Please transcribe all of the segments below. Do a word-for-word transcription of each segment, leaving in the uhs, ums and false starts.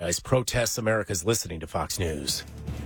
ICE protests America's listening to Fox News.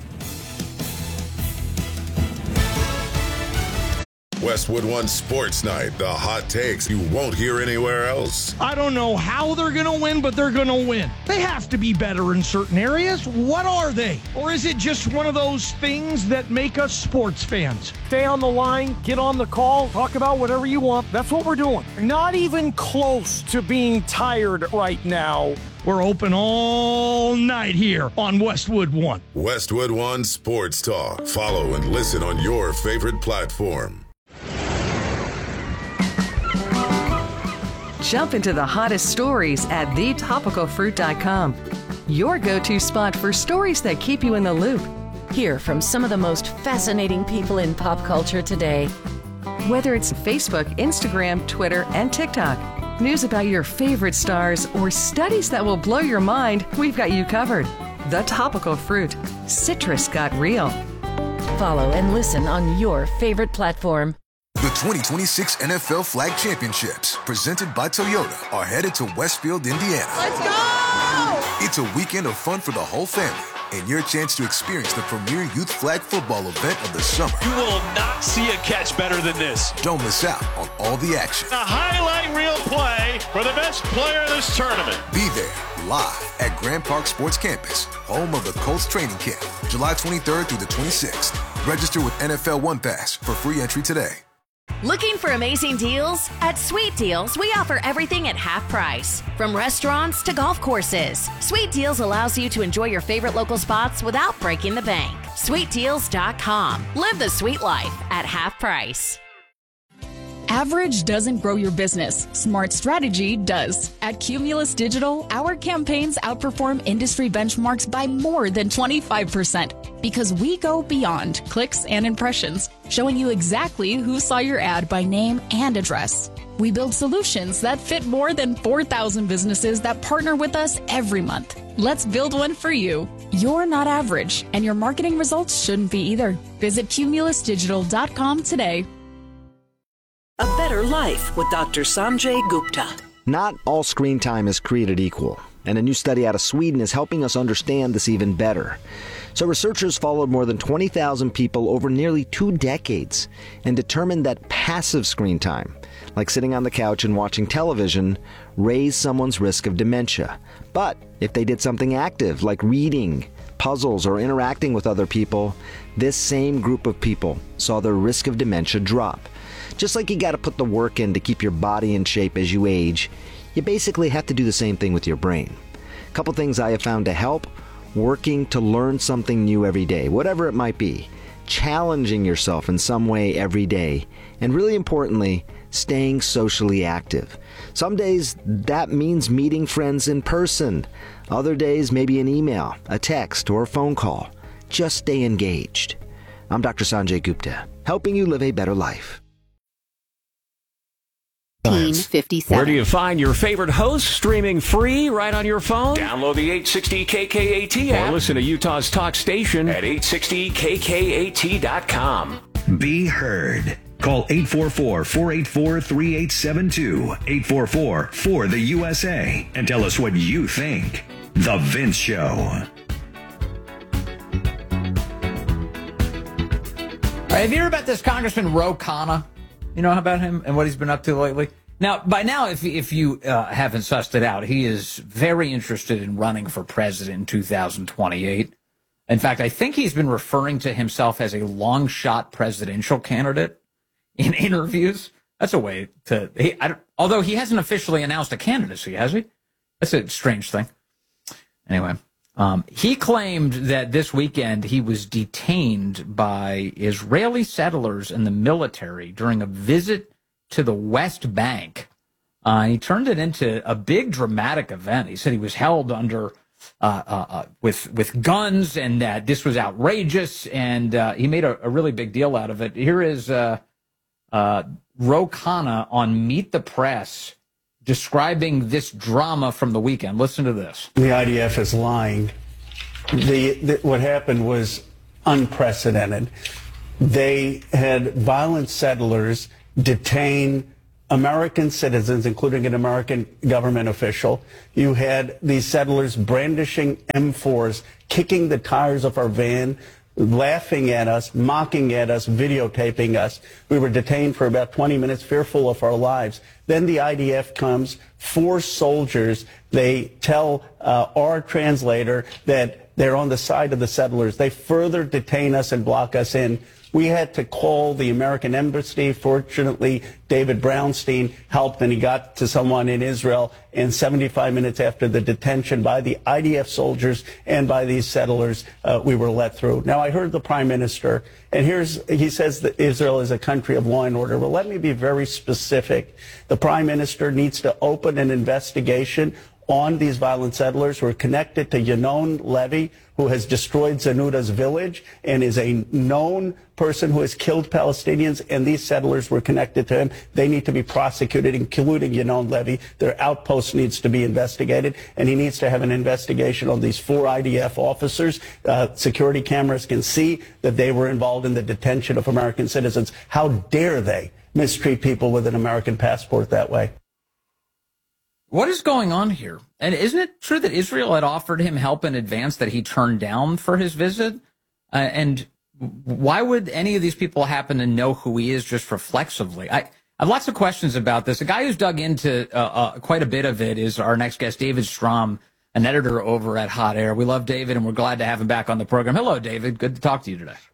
Westwood One Sports Night, the hot takes you won't hear anywhere else. I don't know how they're going to win, but they're going to win. They have to be better in certain areas. What are they? Or is it just one of those things that make us sports fans? Stay on the line, get on the call, talk about whatever you want. That's what we're doing. Not even close to being tired right now. We're open all night here on Westwood One. Westwood One Sports Talk. Follow and listen on your favorite platform. Jump into the hottest stories at the topical fruit dot com. Your go-to spot for stories that keep you in the loop. Hear from some of the most fascinating people in pop culture today. Whether it's Facebook, Instagram, Twitter, and TikTok, news about your favorite stars, or studies that will blow your mind, we've got you covered. The Topical Fruit. Citrus got real. Follow and listen on your favorite platform. The twenty twenty-six N F L Flag Championships, presented by Toyota, are headed to Westfield, Indiana. Let's go! It's a weekend of fun for the whole family and your chance to experience the premier youth flag football event of the summer. You will not see a catch better than this. Don't miss out on all the action. A highlight reel play for the best player of this tournament. Be there live at Grand Park Sports Campus, home of the Colts training camp, July twenty-third through the twenty-sixth. Register with N F L One Pass for free entry today. Looking for amazing deals? At Sweet Deals, we offer everything at half price. From restaurants to golf courses, Sweet Deals allows you to enjoy your favorite local spots without breaking the bank. sweet deals dot com. Live the sweet life at half price. Average doesn't grow your business. Smart strategy does. At Cumulus Digital, our campaigns outperform industry benchmarks by more than twenty-five percent because we go beyond clicks and impressions, showing you exactly who saw your ad by name and address. We build solutions that fit more than four thousand businesses that partner with us every month. Let's build one for you. You're not average, and your marketing results shouldn't be either. Visit cumulus digital dot com today. A Better Life with Doctor Sanjay Gupta. Not all screen time is created equal, and a new study out of Sweden is helping us understand this even better. So researchers followed more than twenty thousand people over nearly two decades and determined that passive screen time, like sitting on the couch and watching television, raised someone's risk of dementia. But if they did something active, like reading, puzzles, or interacting with other people, this same group of people saw their risk of dementia drop. Just like you got to put the work in to keep your body in shape as you age, you basically have to do the same thing with your brain. A couple things I have found to help: working to learn something new every day, whatever it might be, challenging yourself in some way every day, and really importantly, staying socially active. Some days that means meeting friends in person. Other days maybe an email, a text, or a phone call. Just stay engaged. I'm Doctor Sanjay Gupta, helping you live a better life. Where do you find your favorite hosts? Streaming free right on your phone? Download the eight sixty K K A T app. Or listen to Utah's talk station at eight sixty K K A T dot com. Be heard. Call eight four four, four eight four, three eight seven two, eight four four, four the U S A, and tell us what you think. The Vince Show. All right, have you heard about this Congressman Ro Khanna? You know about him and what he's been up to lately? Now, by now, if if you uh, haven't sussed it out, he is very interested in running for president in two thousand twenty-eight. In fact, I think he's been referring to himself as a long-shot presidential candidate in interviews. That's a way to... He, I don't, although he hasn't officially announced a candidacy, has he? That's a strange thing. Anyway, um, he claimed that this weekend he was detained by Israeli settlers and the military during a visit to the West Bank. Uh, he turned it into a big dramatic event. He said he was held under uh, uh, uh, with with guns and that this was outrageous, and uh, he made a, a really big deal out of it. Here is uh, uh, Ro Khanna on Meet the Press describing this drama from the weekend. Listen to this. The I D F is lying. The, the what happened was unprecedented. They had violent settlers detain American citizens, including an American government official. You had these settlers brandishing M fours, kicking the tires of our van, laughing at us, mocking at us, videotaping us. We were detained for about twenty minutes, fearful of our lives. Then the I D F comes, four soldiers. They tell uh, our translator that they're on the side of the settlers. They further detain us and block us in. We had to call the American embassy. Fortunately, David Brownstein helped, and he got to someone in Israel. And seventy-five minutes after the detention by the I D F soldiers and by these settlers, uh, we were let through. Now, I heard the prime minister, and here's he says that Israel is a country of law and order. Well, let me be very specific. The prime minister needs to open an investigation on these violent settlers who are connected to Yanon Levy, who has destroyed Zanuta's village and is a known person who has killed Palestinians, and these settlers were connected to him. They need to be prosecuted, including Yanon Levy. Their outpost needs to be investigated, and he needs to have an investigation on these four I D F officers. Uh, security cameras can see that they were involved in the detention of American citizens. How dare they mistreat people with an American passport that way? What is going on here? And isn't it true that Israel had offered him help in advance that he turned down for his visit? Uh, and why would any of these people happen to know who he is just reflexively? I, I have lots of questions about this. A guy who's dug into uh, uh, quite a bit of it is our next guest, David Strom, an editor over at Hot Air. We love David, and we're glad to have him back on the program. Hello, David. Good to talk to you today.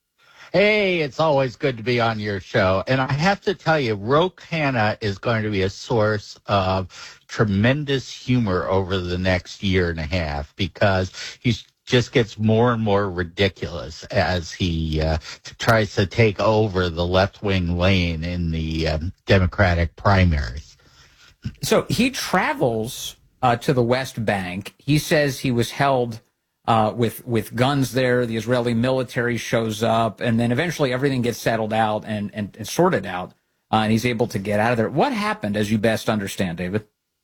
Hey, it's always good to be on your show. And I have to tell you, Ro Khanna is going to be a source of tremendous humor over the next year and a half because he just gets more and more ridiculous as he uh, tries to take over the left-wing lane in the um, Democratic primaries. So he travels uh, to the West Bank. He says he was held Uh, with with guns there. The Israeli military shows up, and then eventually everything gets settled out and, and, and sorted out, uh, and he's able to get out of there. What happened, as you best understand, David?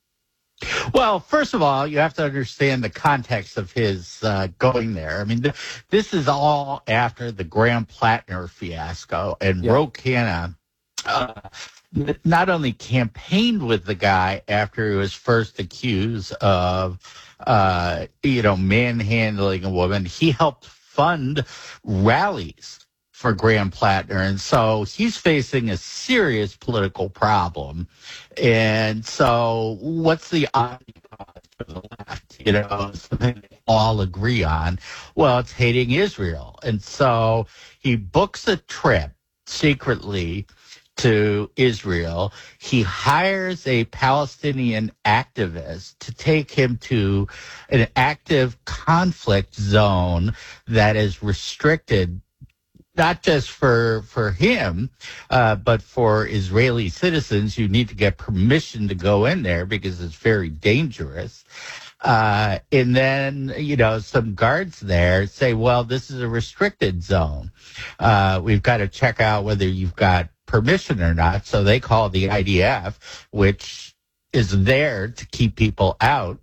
Well, first of all, you have to understand the context of his uh, going there. I mean, th- this is all after the Graham Plattner fiasco, and yeah. Ro Khanna uh, not only campaigned with the guy after he was first accused of Uh, you know, manhandling a woman, he helped fund rallies for Graham Plattner. And so he's facing a serious political problem. And so what's the odds for the left? You know, something they all agree on. Well, it's hating Israel. And so he books a trip secretly to Israel. He hires a Palestinian activist to take him to an active conflict zone that is restricted not just for for him, uh, but for Israeli citizens. You need to get permission to go in there because it's very dangerous. Uh, and then, you know, some guards there say, well, this is a restricted zone. Uh, we've got to check out whether you've got permission or not. So they call the I D F, which is there to keep people out.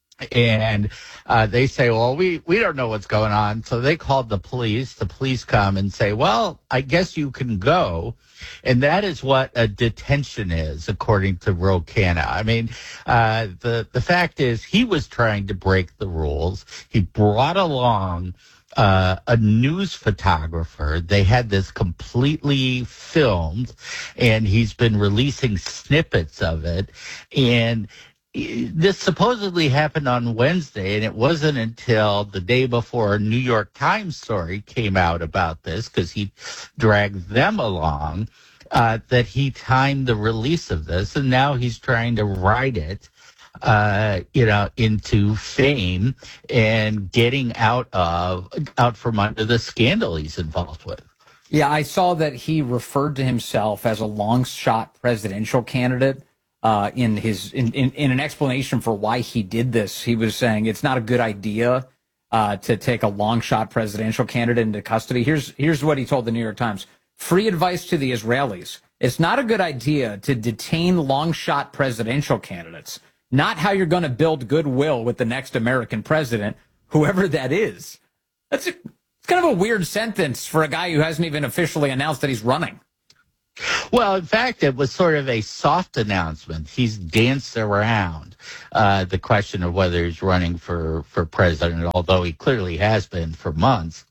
And uh, they say, well, we, we don't know what's going on. So they called the police. The police come and say, well, I guess you can go. And that is what a detention is, according to Ro Khanna. I mean, uh, the, the fact is he was trying to break the rules. He brought along Uh, a news photographer. They had this completely filmed, and he's been releasing snippets of it. And this supposedly happened on Wednesday, and it wasn't until the day before a New York Times story came out about this, because he dragged them along, uh, that he timed the release of this, and now he's trying to write it uh, you know, into fame and getting out of, out from under the scandal he's involved with. Yeah, I saw that he referred to himself as a long shot presidential candidate uh, in his, in, in, in an explanation for why he did this. He was saying it's not a good idea uh, to take a long shot presidential candidate into custody. Here's, here's what he told the New York Times. Free advice to the Israelis. It's not a good idea to detain long shot presidential candidates. Not how you're going to build goodwill with the next American president, whoever that is. That's a, it's kind of a weird sentence for a guy who hasn't even officially announced that he's running. Well, in fact, it was sort of a soft announcement. He's danced around uh, the question of whether he's running for, for president, although he clearly has been for months.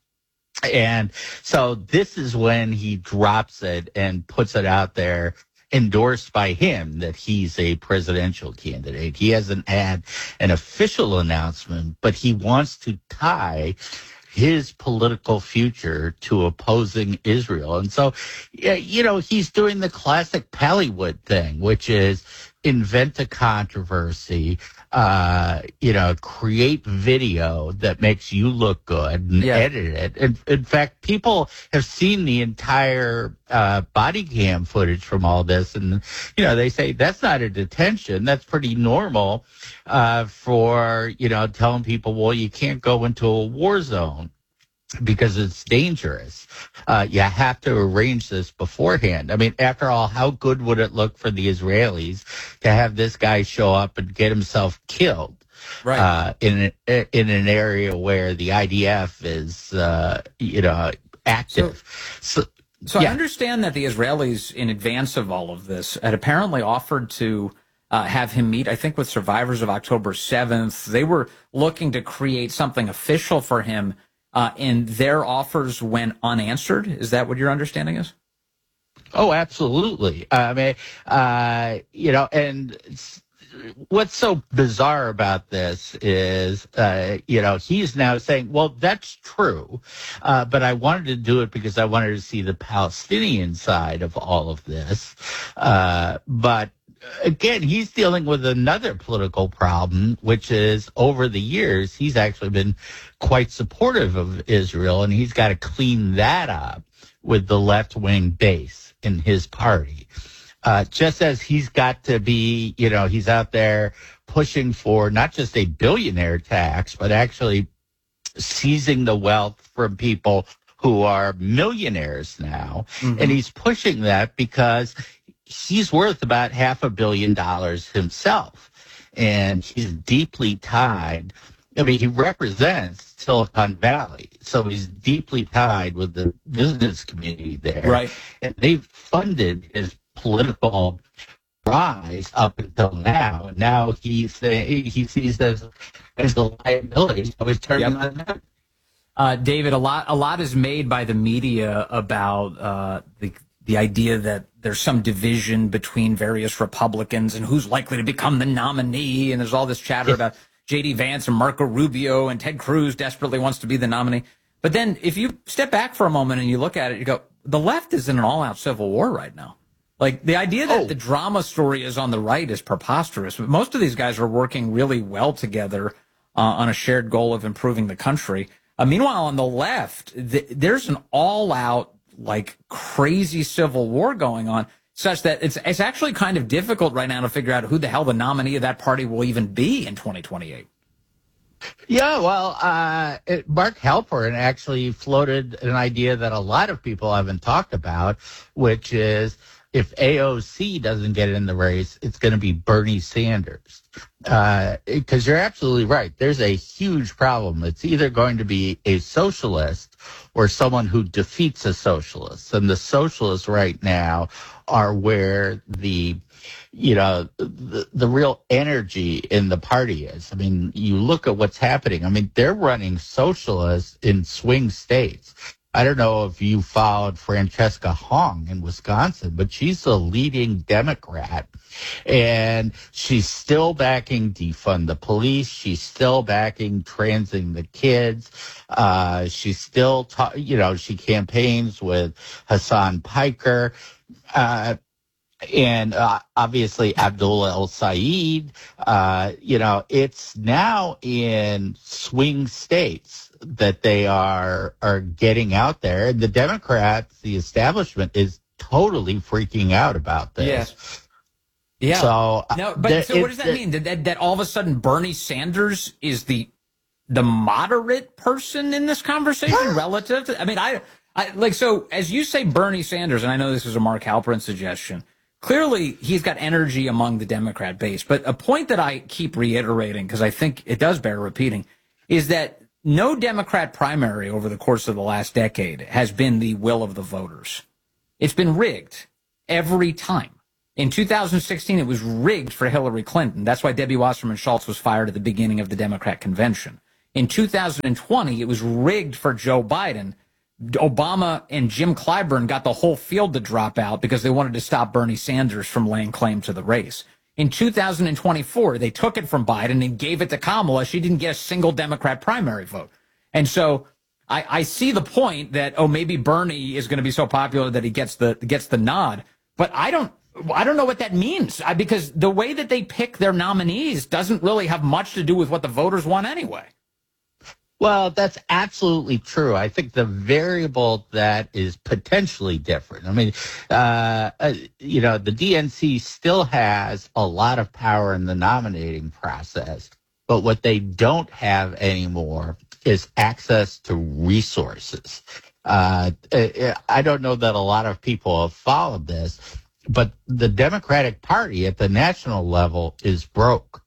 And so this is when he drops it and puts it out there, endorsed by him, that he's a presidential candidate. He hasn't had an official announcement, but he wants to tie his political future to opposing Israel. And so, you know, he's doing the classic Pallywood thing, which is invent a controversy, uh, you know, create video that makes you look good and yeah. edit it. In, in fact, people have seen the entire uh, body cam footage from all this, and, you know, they say that's not a detention. That's pretty normal uh, for, you know, telling people, well, you can't go into a war zone because it's dangerous. Uh, you have to arrange this beforehand. I mean, after all, how good would it look for the Israelis to have this guy show up and get himself killed right. uh, in a, in an area where the I D F is, uh, you know, active? So, so, so yeah. I understand that the Israelis, in advance of all of this, had apparently offered to Uh, have him meet, I think, with survivors of October seventh. They were looking to create something official for him, uh, and their offers went unanswered. Is that what your understanding is? Oh, absolutely. I mean, uh, you know, and what's so bizarre about this is, uh, you know, he's now saying, well, that's true, uh, but I wanted to do it because I wanted to see the Palestinian side of all of this. Uh, but again, he's dealing with another political problem, which is over the years, he's actually been quite supportive of Israel, and he's got to clean that up with the left-wing base in his party. Uh, just as he's got to be, you know, he's out there pushing for not just a billionaire tax, but actually seizing the wealth from people who are millionaires now. Mm-hmm. And he's pushing that because he's worth about half a billion dollars himself, and he's deeply tied. I mean, he represents Silicon Valley, so he's deeply tied with the business community there. Right. And they've funded his political rise up until now, and now he's he sees as as a liability, so he's turning yep. on that. Uh, David, a lot a lot is made by the media about uh, the the idea that there's some division between various Republicans and who's likely to become the nominee. And there's all this chatter about J D Vance and Marco Rubio, and Ted Cruz desperately wants to be the nominee. But then if you step back for a moment and you look at it, you go, the left is in an all-out civil war right now. Like, the idea that oh. the drama story is on the right is preposterous. But most of these guys are working really well together uh, on a shared goal of improving the country. Uh, meanwhile, on the left, th- there's an all-out, like, crazy civil war going on, such that it's it's actually kind of difficult right now to figure out who the hell the nominee of that party will even be in twenty twenty-eight. Yeah, well, uh, it, Mark Halperin actually floated an idea that a lot of people haven't talked about, which is if A O C doesn't get in the race, it's going to be Bernie Sanders. Because uh, you're absolutely right. There's a huge problem. It's either going to be a socialist or someone who defeats a socialist. And the socialists right now are where the, you know, the, the real energy in the party is. I mean, you look at what's happening. I mean, they're running socialists in swing states. I don't know if you followed Francesca Hong in Wisconsin, but she's the leading Democrat, and she's still backing defund the police. She's still backing transing the kids. Uh, she's still, ta- you know, she campaigns with Hassan Piker. Uh, And uh, obviously Abdullah El-Sayed, uh, you know, it's now in swing states that they are are getting out there. And the Democrats, the establishment, is totally freaking out about this. Yes. Yeah. So, no, but there, so what does that it, mean? That, that that all of a sudden Bernie Sanders is the the moderate person in this conversation relative to? I mean, I, I like so as you say, Bernie Sanders, and I know this is a Mark Halperin suggestion. Clearly, he's got energy among the Democrat base. But a point that I keep reiterating, because I think it does bear repeating, is that no Democrat primary over the course of the last decade has been the will of the voters. It's been rigged. every time. In two thousand sixteen, it was rigged for Hillary Clinton. That's why Debbie Wasserman Schultz was fired at the beginning of the Democrat convention. In two thousand twenty, it was rigged for Joe Biden. Obama and Jim Clyburn got the whole field to drop out because they wanted to stop Bernie Sanders from laying claim to the race. In two thousand twenty-four, they took it from Biden and gave it to Kamala. She didn't get a single Democrat primary vote. And so I, I see the point that, oh, maybe Bernie is going to be so popular that he gets the gets the nod. But I don't I don't know what that means, because the way that they pick their nominees doesn't really have much to do with what the voters want anyway. Well, that's absolutely true. I think the variable that is potentially different, I mean, uh, uh, you know, the D N C still has a lot of power in the nominating process, but what they don't have anymore is access to resources. Uh, I don't know that a lot of people have followed this, but the Democratic Party at the national level is broke.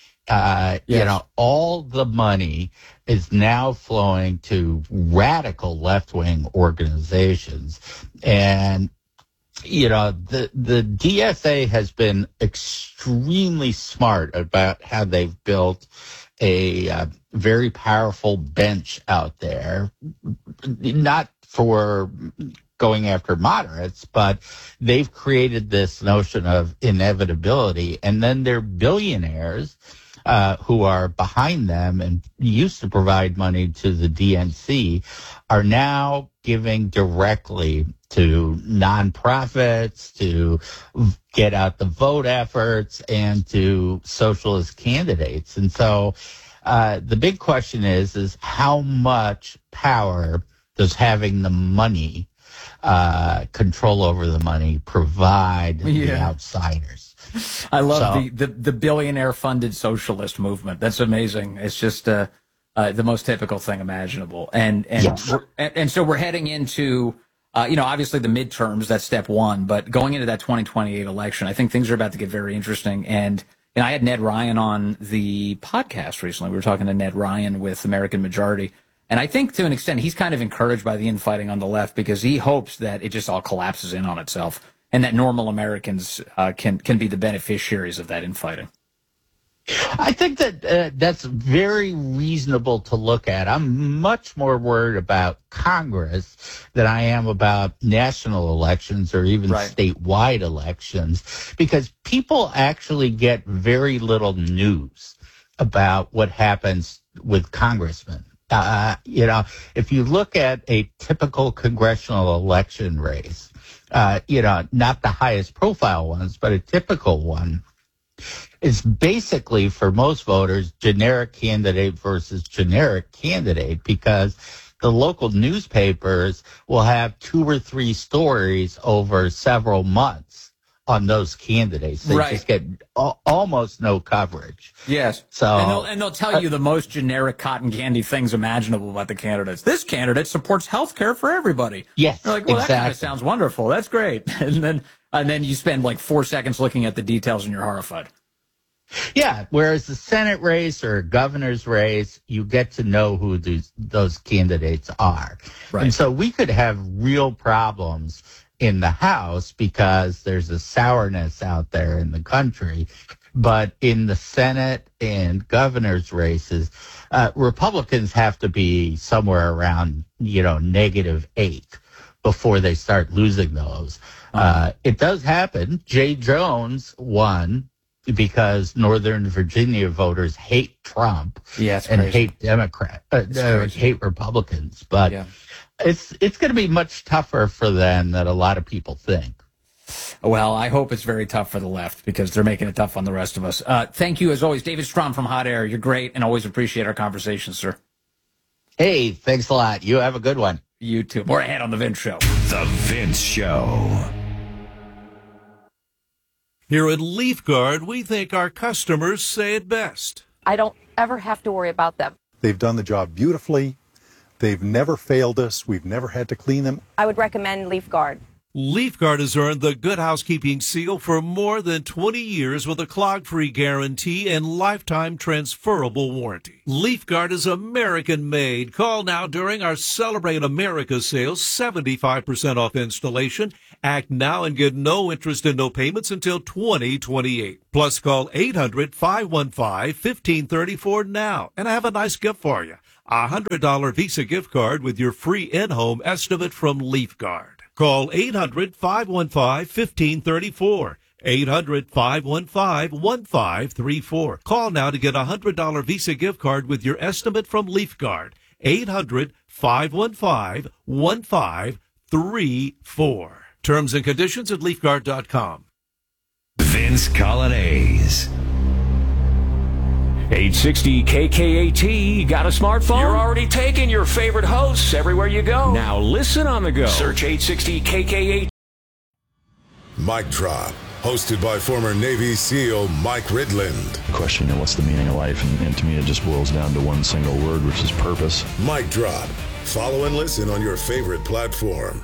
Uh, yes. You know, all the money is now flowing to radical left-wing organizations. And, you know, the, the D S A has been extremely smart about how they've built a uh, very powerful bench out there, not for going after moderates, but they've created this notion of inevitability. And then they're billionaires uh, who are behind them and used to provide money to the D N C are now giving directly to nonprofits, to get out the vote efforts, and to socialist candidates. And so uh, the big question is, is how much power does having the money, uh, control over the money, provide yeah. the outsiders? I love so, the, the, the billionaire-funded socialist movement. That's amazing. It's just uh, uh, the most typical thing imaginable. And and, yes. we're, and and so we're heading into, uh, you know, obviously the midterms, that's step one. But going into that twenty twenty-eight election, I think things are about to get very interesting. And, and I had Ned Ryan on the podcast recently. We were talking to Ned Ryan with American Majority. And I think to an extent he's kind of encouraged by the infighting on the left because he hopes that it just all collapses in on itself and that normal Americans uh, can can be the beneficiaries of that infighting. I think that uh, that's very reasonable to look at. I'm much more worried about Congress than I am about national elections or even right. statewide elections, because people actually get very little news about what happens with congressmen. Uh, you know, if you look at a typical congressional election race, uh, you know, not the highest profile ones, but a typical one, is basically for most voters generic candidate versus generic candidate, because the local newspapers will have two or three stories over several months on those candidates. They right. just get al- almost no coverage. Yes. So, and they'll, and they'll tell you the most generic cotton candy things imaginable about the candidates. This candidate supports health care for everybody. Yes, You're like, well, exactly. that kind of sounds wonderful. That's great. And then and then you spend like four seconds looking at the details and you're horrified. Yeah, whereas the Senate race or governor's race, you get to know who these, those candidates are. Right. And so we could have real problems in the House because there's a sourness out there in the country. But in the Senate and governor's races, uh, Republicans have to be somewhere around, you know, negative eight before they start losing those. Uh-huh. Uh, it does happen. Jay Jones won because Northern Virginia voters hate Trump yeah, and crazy. hate Democrat, uh, uh, hate Republicans. But yeah. it's it's going to be much tougher for them than a lot of people think. Well, I hope it's very tough for the left because they're making it tough on the rest of us. Uh, thank you, as always, David Strom from Hot Air. You're great and always appreciate our conversations, sir. Hey, thanks a lot. You have a good one. You too. More ahead on The Vince Show. The Vince Show. Here at LeafGuard, we think our customers say it best. I don't ever have to worry about them. They've done the job beautifully. They've never failed us. We've never had to clean them. I would recommend LeafGuard. LeafGuard has earned the Good Housekeeping seal for more than twenty years with a clog-free guarantee and lifetime transferable warranty. LeafGuard is American-made. Call now during our Celebrate America sales, seventy-five percent off installation. Act now and get no interest and no payments until twenty twenty-eight. Plus, call eight hundred, five one five, one five three four now, and I have a nice gift for you. A one hundred dollars Visa gift card with your free in-home estimate from LeafGuard. Call eight hundred, five one five, one five three four. eight hundred, five one five, one five three four. Call now to get a one hundred dollars Visa gift card with your estimate from LeafGuard. eight hundred, five one five, one five three four. Terms and conditions at leaf guard dot com. Vince Colonnese. eight sixty K K A T. Got a smartphone? You're already taking your favorite hosts everywhere you go. Now listen on the go. Search eight sixty K K A T. Mic Drop, hosted by former Navy SEAL Mike Ridland. Question, you know, what's the meaning of life? And, and to me, it just boils down to one single word, which is purpose. Mic Drop. Follow and listen on your favorite platform.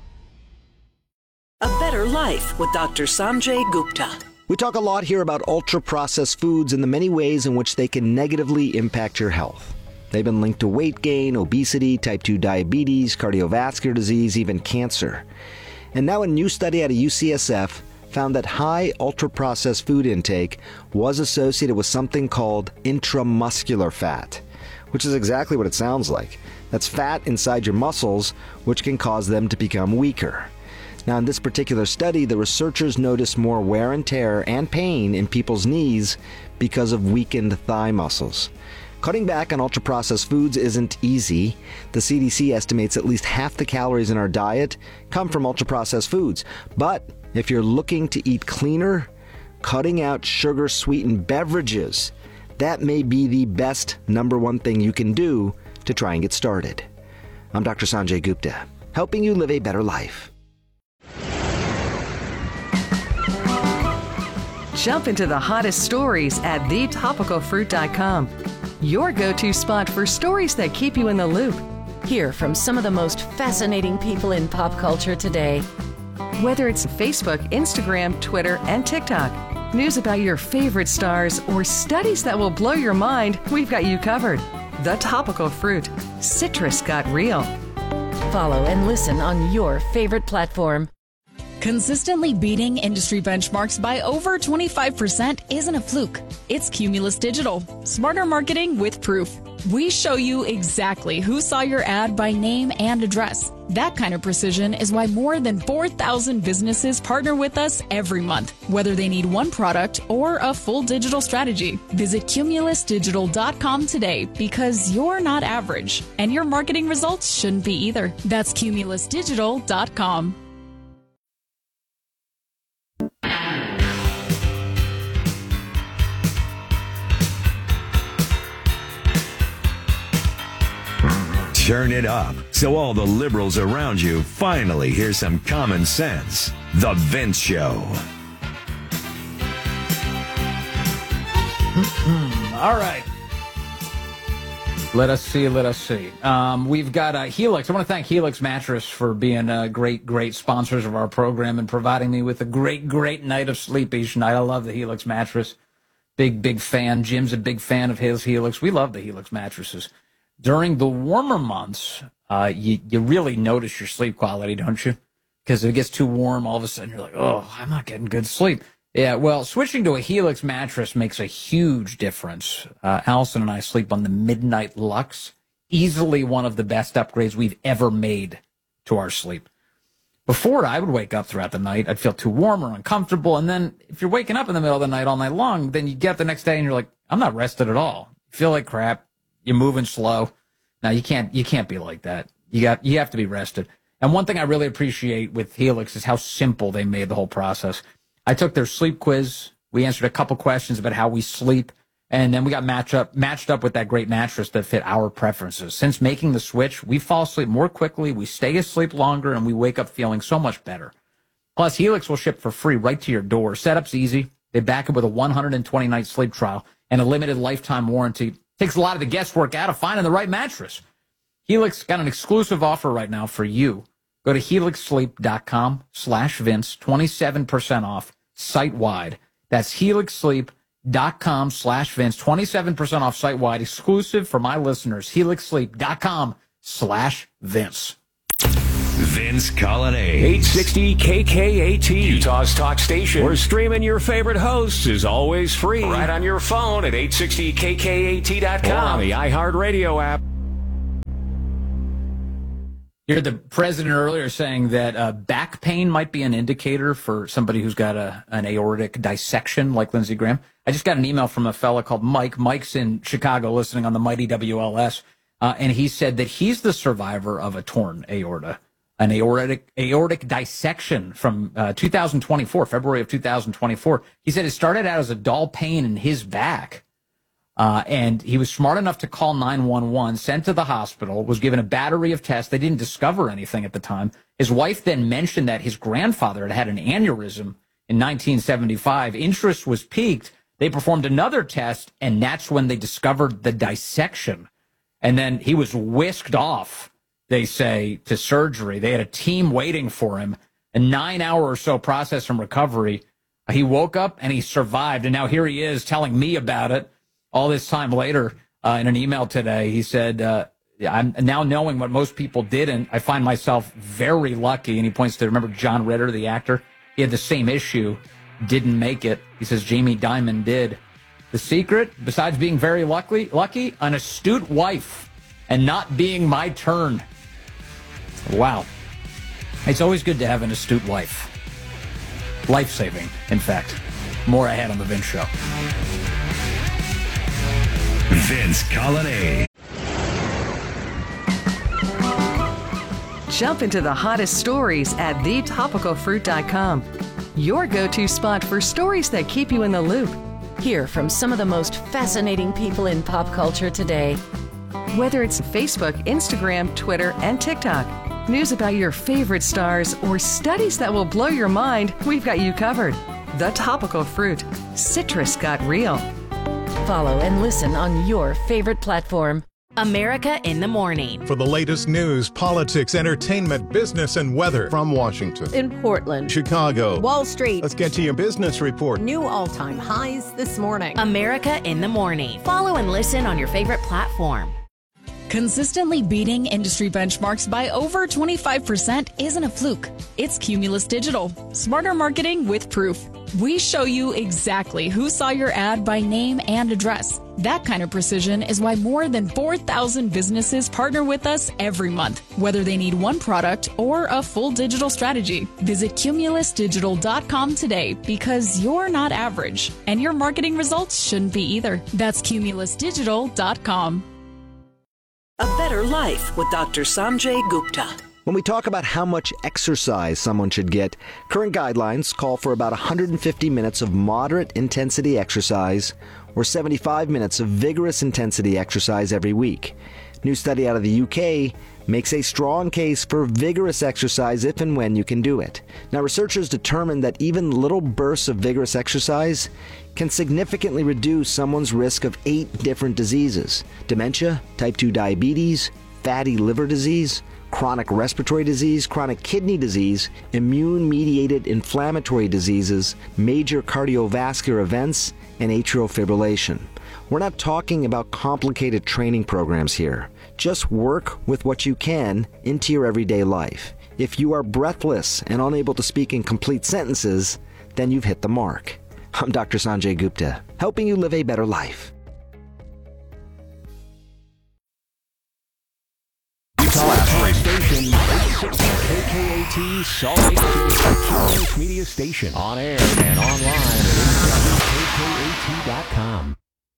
A Better Life with Doctor Sanjay Gupta. We talk a lot here about ultra-processed foods and the many ways in which they can negatively impact your health. They've been linked to weight gain, obesity, type two diabetes, cardiovascular disease, even cancer. And now a new study out of U C S F found that high ultra-processed food intake was associated with something called intramuscular fat, which is exactly what it sounds like. That's fat inside your muscles, which can cause them to become weaker. Now, in this particular study, the researchers noticed more wear and tear and pain in people's knees because of weakened thigh muscles. Cutting back on ultra-processed foods isn't easy. The C D C estimates at least half the calories in our diet come from ultra-processed foods. But if you're looking to eat cleaner, cutting out sugar-sweetened beverages, that may be the best number one thing you can do to try and get started. I'm Doctor Sanjay Gupta, helping you live a better life. Jump into the hottest stories at the topical fruit dot com. Your go-to spot for stories that keep you in the loop. Hear from some of the most fascinating people in pop culture today. Whether it's Facebook, Instagram, Twitter, and TikTok, news about your favorite stars, or studies that will blow your mind, we've got you covered. The Topical Fruit. Citrus got real. Follow and listen on your favorite platform. Consistently beating industry benchmarks by over twenty-five percent isn't a fluke. It's Cumulus Digital. Smarter marketing with proof. We show you exactly who saw your ad by name and address. That kind of precision is why more than four thousand businesses partner with us every month, whether they need one product or a full digital strategy. Visit cumulus digital dot com today because you're not average, and your marketing results shouldn't be either. That's cumulus digital dot com. Turn it up so all the liberals around you finally hear some common sense. The Vince Show. All right. Let us see, let us see. Um, we've got uh, Helix. I want to thank Helix Mattress for being uh, great, great sponsors of our program and providing me with a great, great night of sleep each night. I love the Helix Mattress. Big, big fan. Jim's a big fan of his Helix. We love the Helix mattresses. During the warmer months, uh, you, you really notice your sleep quality, don't you? Because if it gets too warm, all of a sudden you're like, oh, I'm not getting good sleep. Yeah, well, switching to a Helix mattress makes a huge difference. Uh, Allison and I sleep on the Midnight Lux, easily one of the best upgrades we've ever made to our sleep. Before, I would wake up throughout the night. I'd feel too warm or uncomfortable. And then if you're waking up in the middle of the night all night long, then you get up the next day and you're like, I'm not rested at all. You feel like crap. You're moving slow. Now you can't you can't be like that. You got you have to be rested. And one thing I really appreciate with Helix is how simple they made the whole process. I took their sleep quiz. We answered a couple questions about how we sleep, and then we got match up, matched up with that great mattress that fit our preferences. Since making the switch, we fall asleep more quickly, we stay asleep longer, and we wake up feeling so much better. Plus, Helix will ship for free right to your door. Setup's easy. They back it with a one hundred twenty night sleep trial and a limited lifetime warranty. Takes a lot of the guesswork out of finding the right mattress. Helix got an exclusive offer right now for you. Go to helixsleep.com slash Vince, twenty-seven percent off site-wide. That's helixsleep.com slash Vince, twenty-seven percent off site-wide, exclusive for my listeners. helixsleep.com slash Vince. Vince Colonnade. eight sixty K K A T, Utah's talk station, where streaming your favorite hosts is always free. Right on your phone at eight sixty K K A T dot com or on the iHeartRadio app. You heard the president earlier saying that uh, back pain might be an indicator for somebody who's got a, an aortic dissection like Lindsey Graham. I just got an email from a fella called Mike. Mike's in Chicago listening on the mighty W L S, uh, and he said that he's the survivor of a torn aorta, an aortic aortic dissection from uh, two thousand twenty-four, February of two thousand twenty-four. He said it started out as a dull pain in his back. Uh, and he was smart enough to call nine one one, sent to the hospital, was given a battery of tests. They didn't discover anything at the time. His wife then mentioned that his grandfather had had an aneurysm in nineteen seventy-five. Interest was piqued. They performed another test, and that's when they discovered the dissection. And then he was whisked off, they say, to surgery. They had a team waiting for him, a nine-hour or so process from recovery. He woke up, and he survived, and now here he is telling me about it. All this time later, uh, in an email today, he said, uh, I'm now knowing what most people didn't. I find myself very lucky. And he points to, remember John Ritter, the actor? He had the same issue, didn't make it. He says Jamie Dimon did. The secret, besides being very lucky, lucky, an astute wife and not being my turn. Wow. It's always good to have an astute wife. Life-saving, in fact. More ahead on the Vince Show. Vince Colonnade. Jump into the hottest stories at the topical fruit dot com. Your go-to spot for stories that keep you in the loop. Hear from some of the most fascinating people in pop culture today. Whether it's Facebook, Instagram, Twitter, and TikTok, news about your favorite stars, or studies that will blow your mind, we've got you covered. The Topical Fruit. Citrus got real. Follow and listen on your favorite platform. America in the Morning. For the latest news, politics, entertainment, business, and weather. From Washington, in Portland, Chicago, Wall Street. Let's get to your business report. New all-time highs this morning. America in the Morning. Follow and listen on your favorite platform. Consistently beating industry benchmarks by over twenty-five percent isn't a fluke. It's Cumulus Digital. Smarter marketing with proof. We show you exactly who saw your ad by name and address. That kind of precision is why more than four thousand businesses partner with us every month, whether they need one product or a full digital strategy. Visit cumulus digital dot com today, because you're not average, and your marketing results shouldn't be either. That's cumulus digital dot com. A Better Life with Doctor Sanjay Gupta. When we talk about how much exercise someone should get, current guidelines call for about one hundred fifty minutes of moderate intensity exercise or seventy-five minutes of vigorous intensity exercise every week. New study out of the U K makes a strong case for vigorous exercise if and when you can do it. Now, researchers determined that even little bursts of vigorous exercise can significantly reduce someone's risk of eight different diseases: dementia, type two diabetes, fatty liver disease, chronic respiratory disease, chronic kidney disease, immune-mediated inflammatory diseases, major cardiovascular events, and atrial fibrillation. We're not talking about complicated training programs here. Just work with what you can into your everyday life. If you are breathless and unable to speak in complete sentences, then you've hit the mark. I'm Doctor Sanjay Gupta, helping you live a better life. Talk station, K K A T, Salt Lake City, Media Station, on air and online at K K A T dot com.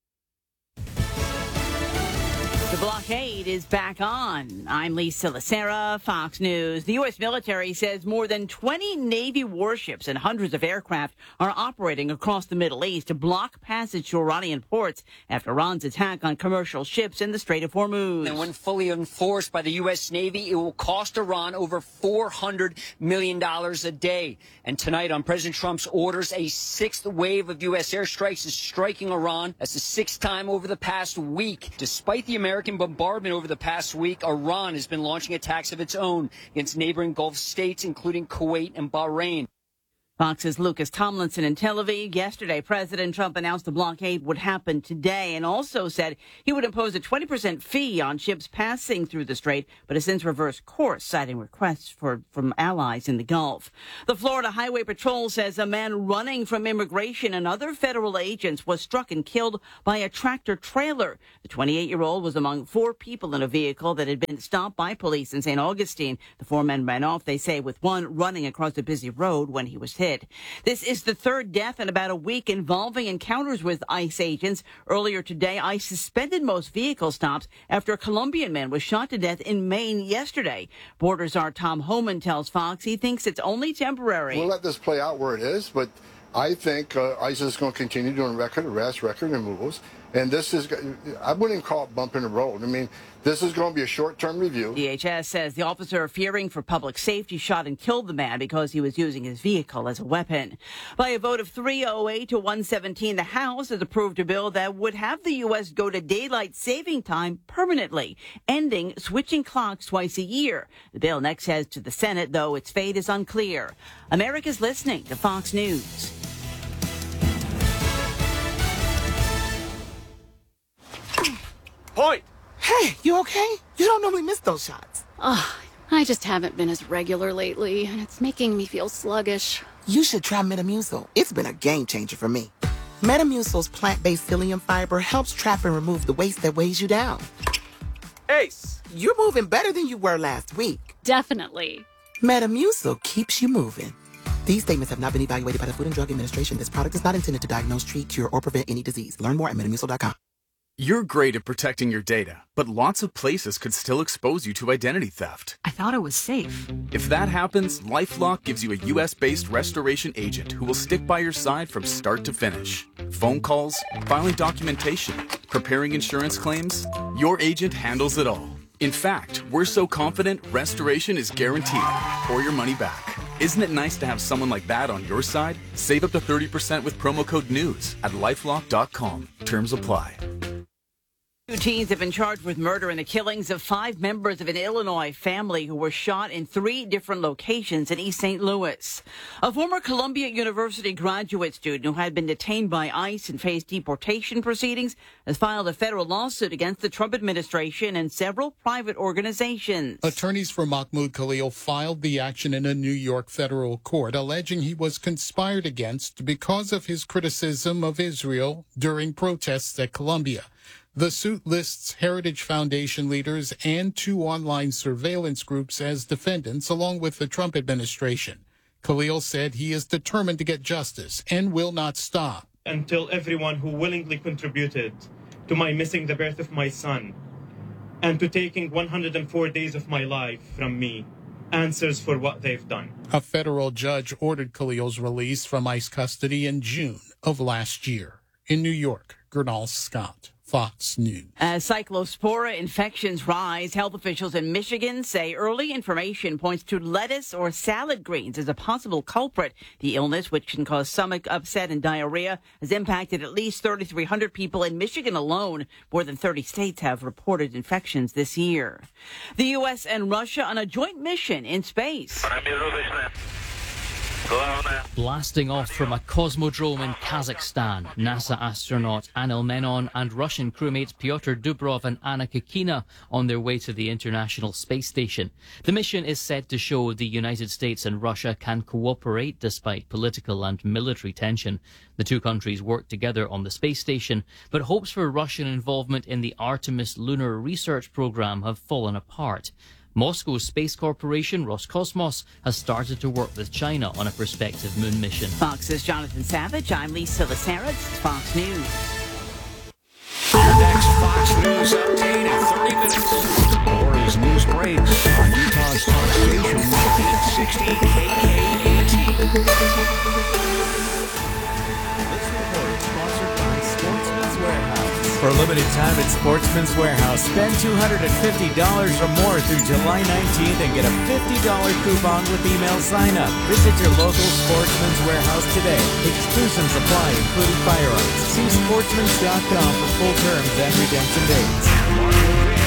The blockade is back on. I'm Lisa Lacera, Fox News. The U S military says more than twenty Navy warships and hundreds of aircraft are operating across the Middle East to block passage to Iranian ports after Iran's attack on commercial ships in the Strait of Hormuz. And when fully enforced by the U S Navy, it will cost Iran over four hundred million dollars a day. And tonight, on President Trump's orders, a sixth wave of U S airstrikes is striking Iran. That's the sixth time over the past week. Despite the American American bombardment over the past week, Iran has been launching attacks of its own against neighboring Gulf states, including Kuwait and Bahrain. Fox's Lucas Tomlinson in Tel Aviv. Yesterday, President Trump announced the blockade would happen today and also said he would impose a twenty percent fee on ships passing through the strait, but has since reversed course, citing requests for, from allies in the Gulf. The Florida Highway Patrol says a man running from immigration and other federal agents was struck and killed by a tractor trailer. The twenty-eight-year-old was among four people in a vehicle that had been stopped by police in Saint Augustine. The four men ran off, they say, with one running across a busy road when he was hit. This is the third death in about a week involving encounters with ICE agents. Earlier today, ICE suspended most vehicle stops after a Colombian man was shot to death in Maine yesterday. Border Czar Tom Homan tells Fox he thinks it's only temporary. We'll let this play out where it is, but I think uh, ICE is going to continue doing record arrests, record removals. And this is, I wouldn't call it bump in the road. I mean, this is going to be a short-term review. D H S says the officer, fearing for public safety, shot and killed the man because he was using his vehicle as a weapon. By a vote of three oh eight to one seventeen, the House has approved a bill that would have the U S go to daylight saving time permanently, ending switching clocks twice a year. The bill next heads to the Senate, though its fate is unclear. America's listening to Fox News. Point! Hey, you okay? You don't normally miss those shots. Ugh, I just haven't been as regular lately, and it's making me feel sluggish. You should try Metamucil. It's been a game changer for me. Metamucil's plant-based psyllium fiber helps trap and remove the waste that weighs you down. Ace, you're moving better than you were last week. Definitely. Metamucil keeps you moving. These statements have not been evaluated by the Food and Drug Administration. This product is not intended to diagnose, treat, cure, or prevent any disease. Learn more at metamucil dot com. You're great at protecting your data, but lots of places could still expose you to identity theft. I thought it was safe. If that happens, LifeLock gives you a U S-based restoration agent who will stick by your side from start to finish. Phone calls, filing documentation, preparing insurance claims, your agent handles it all. In fact, we're so confident restoration is guaranteed, or your money back. Isn't it nice to have someone like that on your side? Save up to thirty percent with promo code NEWS at lifelock dot com. Terms apply. Two teens have been charged with murder in the killings of five members of an Illinois family who were shot in three different locations in East Saint Louis. A former Columbia University graduate student who had been detained by ICE and faced deportation proceedings has filed a federal lawsuit against the Trump administration and several private organizations. Attorneys for Mahmoud Khalil filed the action in a New York federal court, alleging he was conspired against because of his criticism of Israel during protests at Columbia. The suit lists Heritage Foundation leaders and two online surveillance groups as defendants, along with the Trump administration. Khalil said he is determined to get justice and will not stop until everyone who willingly contributed to my missing the birth of my son and to taking one hundred four days of my life from me answers for what they've done. A federal judge ordered Khalil's release from ICE custody in June of last year. In New York, Gernal Scott, Fox News. As cyclospora infections rise, health officials in Michigan say early information points to lettuce or salad greens as a possible culprit. The illness, which can cause stomach upset and diarrhea, has impacted at least thirty-three hundred people in Michigan alone. More than thirty states have reported infections this year. The U S and Russia on a joint mission in space. Blasting off from a cosmodrome in Kazakhstan, NASA astronaut Anil Menon and Russian crewmates Pyotr Dubrov and Anna Kikina on their way to the International Space Station. The mission is said to show the United States and Russia can cooperate despite political and military tension. The two countries work together on the space station, but hopes for Russian involvement in the Artemis lunar research program have fallen apart. Moscow's space corporation, Roscosmos, has started to work with China on a prospective moon mission. Fox's Jonathan Savage. I'm Lisa Lacera. This is Fox News. Your next Fox News update in thirty minutes. Or as news breaks on Utah's talk station, fifteen sixty K K A T. For a limited time at Sportsman's Warehouse, spend two hundred fifty dollars or more through July nineteenth and get a fifty dollars coupon with email sign-up. Visit your local Sportsman's Warehouse today. Exclusions apply, including firearms. See sportsmans dot com for full terms and redemption dates.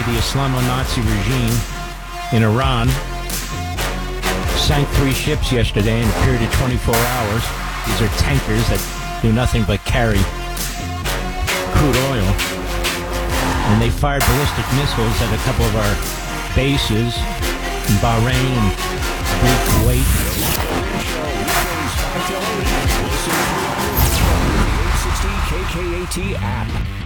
the Islamo-Nazi regime in Iran. Sank three ships yesterday in a period of twenty-four hours. These are tankers that do nothing but carry crude oil. And they fired ballistic missiles at a couple of our bases in Bahrain and Kuwait. eight sixty K K A T app.